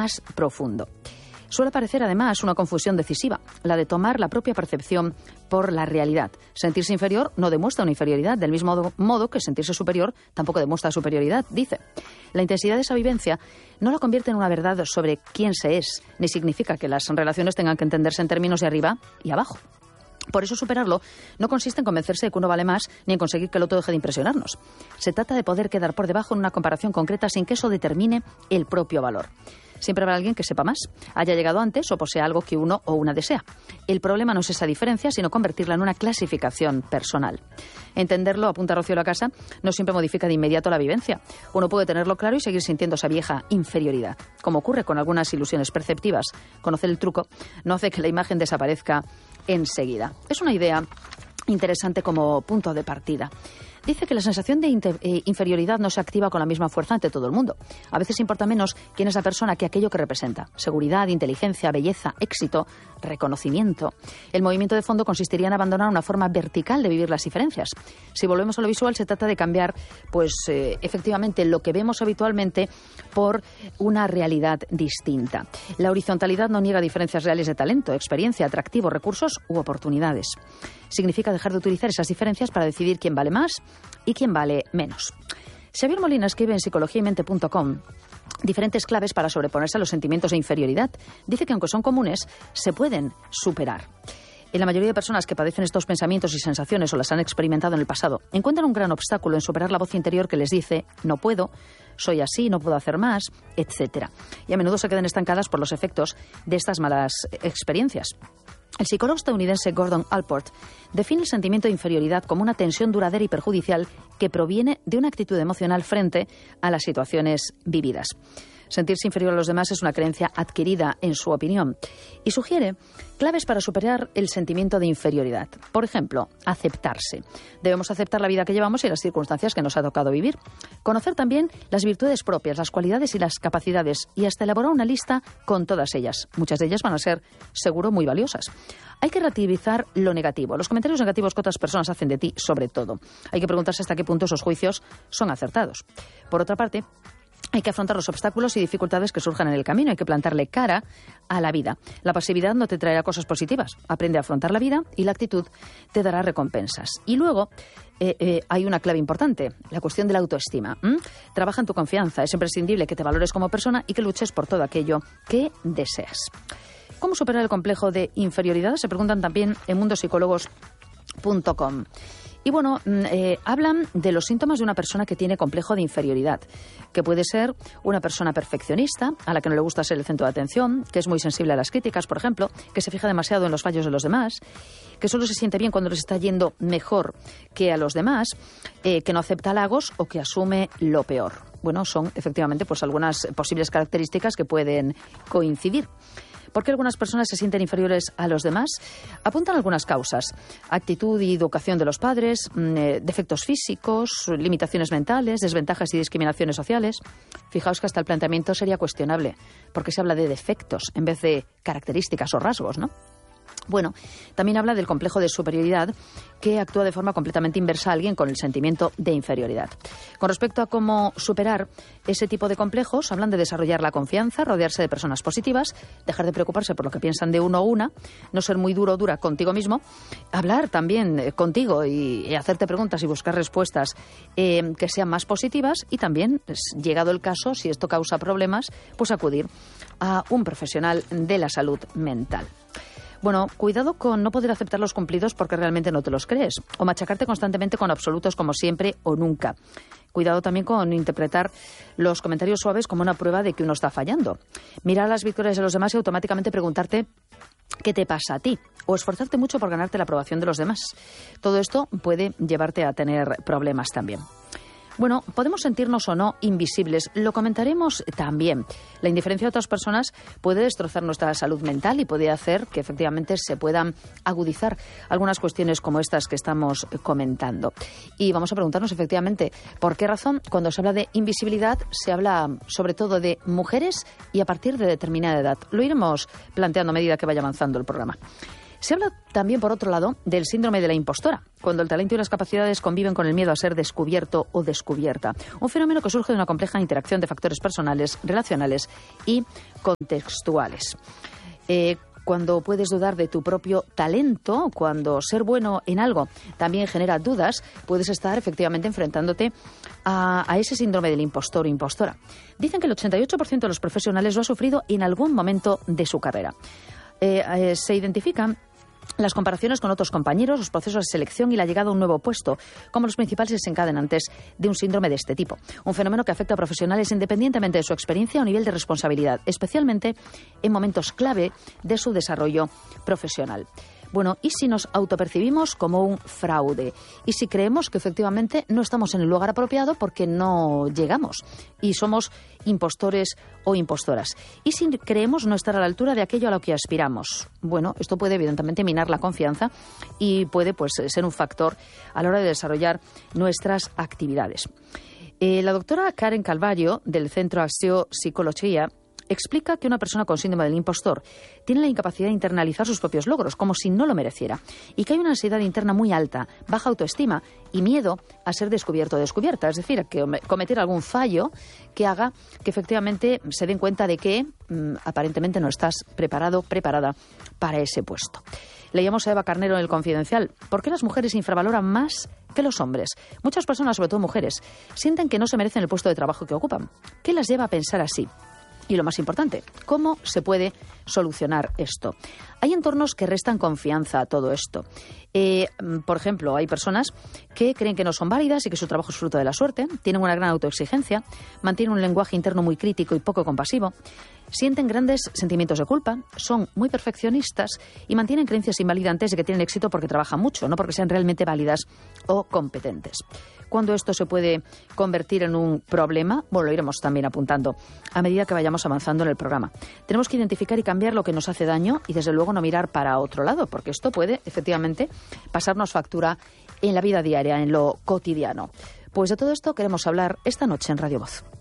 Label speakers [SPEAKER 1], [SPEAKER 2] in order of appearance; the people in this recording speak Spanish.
[SPEAKER 1] más profundo. Suele parecer, además, una confusión decisiva, la de tomar la propia percepción por la realidad. Sentirse inferior no demuestra una inferioridad, del mismo modo que sentirse superior tampoco demuestra superioridad, dice. La intensidad de esa vivencia no la convierte en una verdad sobre quién se es, ni significa que las relaciones tengan que entenderse en términos de arriba y abajo. Por eso superarlo no consiste en convencerse de que uno vale más ni en conseguir que el otro deje de impresionarnos. Se trata de poder quedar por debajo en una comparación concreta sin que eso determine el propio valor. Siempre habrá alguien que sepa más, haya llegado antes o posea algo que uno o una desea. El problema no es esa diferencia, sino convertirla en una clasificación personal. Entenderlo, apunta Rocío Lacasa, no siempre modifica de inmediato la vivencia. Uno puede tenerlo claro y seguir sintiendo esa vieja inferioridad. Como ocurre con algunas ilusiones perceptivas, conocer el truco no hace que la imagen desaparezca enseguida. Es una idea interesante como punto de partida. Dice que la sensación de inferioridad no se activa con la misma fuerza ante todo el mundo. A veces importa menos quién es la persona que aquello que representa. Seguridad, inteligencia, belleza, éxito, reconocimiento. El movimiento de fondo consistiría en abandonar una forma vertical de vivir las diferencias. Si volvemos a lo visual, se trata de cambiar, efectivamente, lo que vemos habitualmente por una realidad distinta. La horizontalidad no niega diferencias reales de talento, experiencia, atractivo, recursos u oportunidades. Significa dejar de utilizar esas diferencias para decidir quién vale más y quién vale menos. Xavier Molina escribe en psicologiaymente.com diferentes claves para sobreponerse a los sentimientos de inferioridad. Dice que aunque son comunes, se pueden superar. En la mayoría de personas que padecen estos pensamientos y sensaciones o las han experimentado en el pasado, encuentran un gran obstáculo en superar la voz interior que les dice no puedo, soy así, no puedo hacer más, etc. Y a menudo se quedan estancadas por los efectos de estas malas experiencias. El psicólogo estadounidense Gordon Allport define el sentimiento de inferioridad como una tensión duradera y perjudicial que proviene de una actitud emocional frente a las situaciones vividas. Sentirse inferior a los demás es una creencia adquirida, en su opinión, y sugiere claves para superar el sentimiento de inferioridad. Por ejemplo, aceptarse. Debemos aceptar la vida que llevamos y las circunstancias que nos ha tocado vivir. Conocer también las virtudes propias, las cualidades y las capacidades, y hasta elaborar una lista con todas ellas. Muchas de ellas van a ser, seguro, muy valiosas. Hay que relativizar lo negativo, los comentarios negativos que otras personas hacen de ti, sobre todo. Hay que preguntarse hasta qué punto esos juicios son acertados. Por otra parte, hay que afrontar los obstáculos y dificultades que surjan en el camino. Hay que plantarle cara a la vida. La pasividad no te traerá cosas positivas. Aprende a afrontar la vida y la actitud te dará recompensas. Y luego hay una clave importante, la cuestión de la autoestima. Trabaja en tu confianza. Es imprescindible que te valores como persona y que luches por todo aquello que deseas. ¿Cómo superar el complejo de inferioridad? Se preguntan también en mundopsicólogos.com. Y bueno, hablan de los síntomas de una persona que tiene complejo de inferioridad, que puede ser una persona perfeccionista, a la que no le gusta ser el centro de atención, que es muy sensible a las críticas, por ejemplo, que se fija demasiado en los fallos de los demás, que solo se siente bien cuando les está yendo mejor que a los demás, que no acepta halagos o que asume lo peor. Bueno, son efectivamente pues algunas posibles características que pueden coincidir. ¿Por qué algunas personas se sienten inferiores a los demás? Apuntan algunas causas: actitud y educación de los padres, defectos físicos, limitaciones mentales, desventajas y discriminaciones sociales. Fijaos que hasta el planteamiento sería cuestionable, porque se habla de defectos en vez de características o rasgos, ¿no? Bueno, también habla del complejo de superioridad, que actúa de forma completamente inversa a alguien con el sentimiento de inferioridad. Con respecto a cómo superar ese tipo de complejos, hablan de desarrollar la confianza, rodearse de personas positivas, dejar de preocuparse por lo que piensan de uno o una, no ser muy duro o dura contigo mismo, hablar también contigo y hacerte preguntas y buscar respuestas que sean más positivas, y también, llegado el caso, si esto causa problemas, pues acudir a un profesional de la salud mental. Bueno, cuidado con no poder aceptar los cumplidos porque realmente no te los crees, o machacarte constantemente con absolutos como siempre o nunca. Cuidado también con interpretar los comentarios suaves como una prueba de que uno está fallando. Mirar las victorias de los demás y automáticamente preguntarte ¿qué te pasa a ti? O esforzarte mucho por ganarte la aprobación de los demás. Todo esto puede llevarte a tener problemas también. Bueno, podemos sentirnos o no invisibles. Lo comentaremos también. La indiferencia de otras personas puede destrozar nuestra salud mental y puede hacer que efectivamente se puedan agudizar algunas cuestiones como estas que estamos comentando. Y vamos a preguntarnos efectivamente por qué razón, cuando se habla de invisibilidad, se habla sobre todo de mujeres y a partir de determinada edad. Lo iremos planteando a medida que vaya avanzando el programa. Se habla también, por otro lado, del síndrome de la impostora, cuando el talento y las capacidades conviven con el miedo a ser descubierto o descubierta. Un fenómeno que surge de una compleja interacción de factores personales, relacionales y contextuales. Cuando puedes dudar de tu propio talento, cuando ser bueno en algo también genera dudas, puedes estar efectivamente enfrentándote a ese síndrome del impostor o impostora. Dicen que el 88% de los profesionales lo ha sufrido en algún momento de su carrera. Se identifican las comparaciones con otros compañeros, los procesos de selección y la llegada a un nuevo puesto como los principales desencadenantes de un síndrome de este tipo. Un fenómeno que afecta a profesionales independientemente de su experiencia o nivel de responsabilidad, especialmente en momentos clave de su desarrollo profesional. Bueno, ¿y si nos autopercibimos como un fraude? ¿Y si creemos que efectivamente no estamos en el lugar apropiado porque no llegamos y somos impostores o impostoras? ¿Y si creemos no estar a la altura de aquello a lo que aspiramos? Bueno, esto puede evidentemente minar la confianza y puede ser un factor a la hora de desarrollar nuestras actividades. La doctora Karen Calvario, del Centro Acció Psicología, explica que una persona con síndrome del impostor tiene la incapacidad de internalizar sus propios logros, como si no lo mereciera, y que hay una ansiedad interna muy alta, baja autoestima y miedo a ser descubierto o descubierta, es decir, a que cometer algún fallo que haga que efectivamente se den cuenta de que aparentemente no estás preparado, preparada para ese puesto. Leíamos a Eva Carnero en El Confidencial. ¿Por qué las mujeres infravaloran más que los hombres? Muchas personas, sobre todo mujeres, sienten que no se merecen el puesto de trabajo que ocupan. ¿Qué las lleva a pensar así? Y lo más importante, ¿cómo se puede solucionar esto? Hay entornos que restan confianza a todo esto. Por ejemplo, hay personas que creen que no son válidas y que su trabajo es fruto de la suerte, tienen una gran autoexigencia, mantienen un lenguaje interno muy crítico y poco compasivo, sienten grandes sentimientos de culpa, son muy perfeccionistas y mantienen creencias invalidantes de que tienen éxito porque trabajan mucho, no porque sean realmente válidas o competentes. Cuando esto se puede convertir en un problema, bueno, lo iremos también apuntando a medida que vayamos avanzando en el programa. Tenemos que identificar y cambiar lo que nos hace daño y, desde luego, no mirar para otro lado, porque esto puede, efectivamente, pasarnos factura en la vida diaria, en lo cotidiano. Pues de todo esto queremos hablar esta noche en Radio Voz.